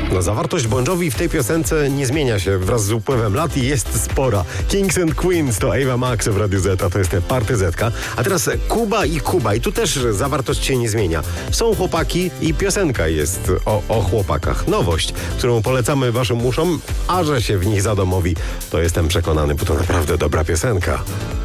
No, zawartość Bon Jovi w tej piosence nie zmienia się wraz z upływem lat i jest spora. Kings and Queens to Ava Max w Radiu Z, to jest Party Zetka. A teraz Kuba i Kuba i tu też zawartość się nie zmienia. Są chłopaki i piosenka jest o chłopakach. Nowość, którą polecamy waszym uszom, a że się w nich zadomowi, to jestem przekonany, bo to naprawdę dobra piosenka.